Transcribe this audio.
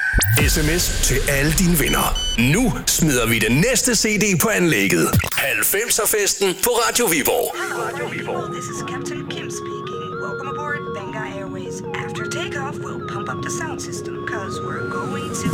Sms til alle dine venner. Nu smider vi den næste CD på anlægget. 90'er-festen på Radio Viborg. Hello, this is Captain Kim speaking. Welcome aboard Benga Airways. After takeoff, we'll pump up the sound system, cause we're going to